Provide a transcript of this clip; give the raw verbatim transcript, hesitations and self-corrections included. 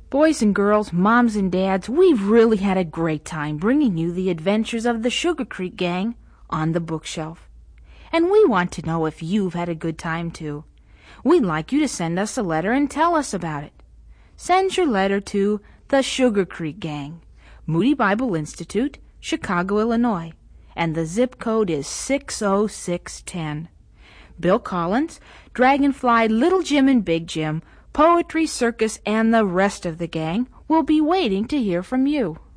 Boys and girls, moms and dads, we've really had a great time bringing you the adventures of the Sugar Creek Gang on the bookshelf. And we want to know if you've had a good time too. We'd like you to send us a letter and tell us about it. Send your letter to the Sugar Creek Gang, Moody Bible Institute, Chicago, Illinois, and the zip code is six oh six one oh. Bill Collins, Dragonfly, Little Jim and Big Jim, Poetry Circus, and the rest of the gang will be waiting to hear from you.